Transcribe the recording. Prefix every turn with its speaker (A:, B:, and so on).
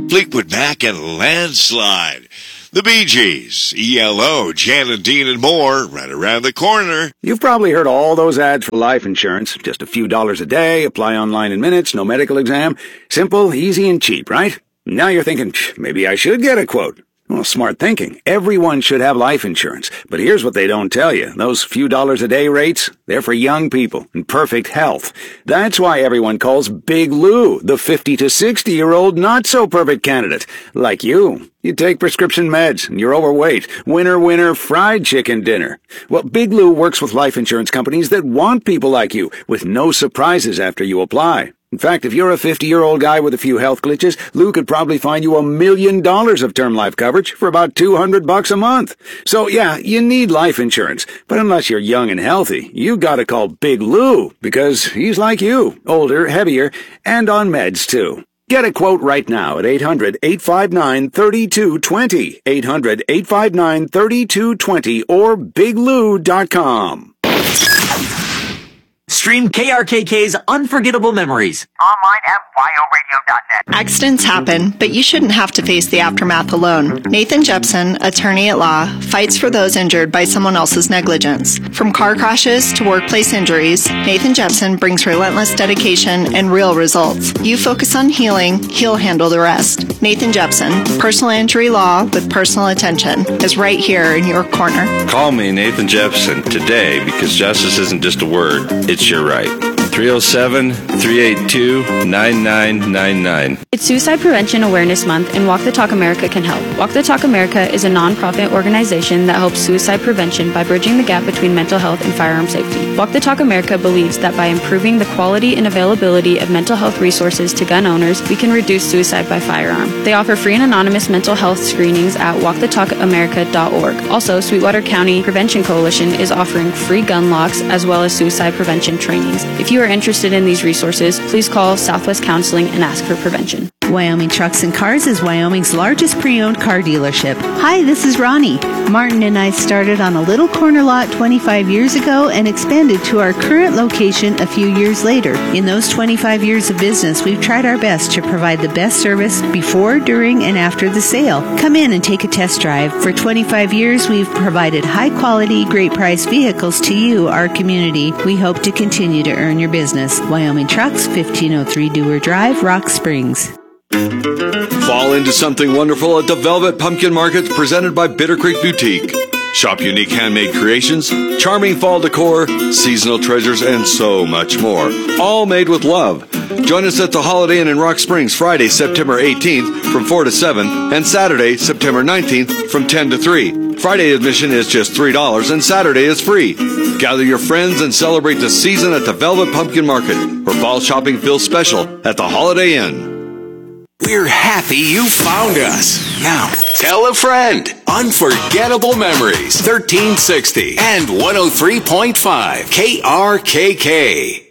A: Fleetwood Mac and Landslide. The Bee Gees, ELO, Jan and Dean and more, right around the corner.
B: You've probably heard all those ads for life insurance. Just a few dollars a day, apply online in minutes, no medical exam. Simple, easy, and cheap, right? Now you're thinking, maybe I should get a quote. Well, smart thinking. Everyone should have life insurance. But here's what they don't tell you. Those few dollars a day rates, they're for young people in perfect health. That's why everyone calls Big Lou the 50 to 60-year-old not-so-perfect candidate. Like you. You take prescription meds, and you're overweight. Winner, fried chicken dinner. Well, Big Lou works with life insurance companies that want people like you, with no surprises after you apply. In fact, if you're a 50-year-old guy with a few health glitches, Lou could probably find you $1 million of term life coverage for about $200 a month. So yeah, you need life insurance. But unless you're young and healthy, you gotta call Big Lou, because he's like you, older, heavier, and on meds too. Get a quote right now at 800-859-3220, 800-859-3220, or biglou.com.
C: Stream KRKK's Unforgettable Memories
D: online at wyoradio.net.
E: Accidents happen, but you shouldn't have to face the aftermath alone. Nathan Jepson, attorney at law, fights for those injured by someone else's negligence. From car crashes to workplace injuries, Nathan Jepson brings relentless dedication and real results. You focus on healing, he'll handle the rest. Nathan Jepson, personal injury law with personal attention, is right here in your corner.
F: Call me Nathan Jepson today, because justice isn't just a word, it's your right. 307-382-9999.
G: It's Suicide Prevention Awareness Month, and Walk the Talk America can help. Walk the Talk America is a nonprofit organization that helps suicide prevention by bridging the gap between mental health and firearm safety. Walk the Talk America believes that by improving the quality and availability of mental health resources to gun owners, we can reduce suicide by firearm. They offer free and anonymous mental health screenings at walkthetalkamerica.org. Also, Sweetwater County Prevention Coalition is offering free gun locks as well as suicide prevention trainings. If you are interested in these resources, please call Southwest Counseling and ask for prevention.
H: Wyoming Trucks and Cars is Wyoming's largest pre-owned car dealership. Hi, this is Ronnie. Martin and I started on a little corner lot 25 years ago and expanded to our current location a few years later. In those 25 years of business, we've tried our best to provide the best service before, during, and after the sale. Come in and take a test drive. For 25 years, we've provided high-quality, great-priced vehicles to you, our community. We hope to continue to earn your business. Wyoming Trucks, 1503 Dewar Drive, Rock Springs.
I: Fall into something wonderful at the Velvet Pumpkin Market presented by Bitter Creek Boutique. Shop unique handmade creations, charming fall decor, seasonal treasures, and so much more. All made with love. Join us at the Holiday Inn in Rock Springs Friday, September 18th from 4 to 7 and Saturday, September 19th from 10 to 3. Friday admission is just $3 and Saturday is free. Gather your friends and celebrate the season at the Velvet Pumpkin Market, where fall shopping feels special at the Holiday Inn.
J: We're happy you found us. Now, tell a friend. Unforgettable Memories, 1360 and 103.5 KRKK.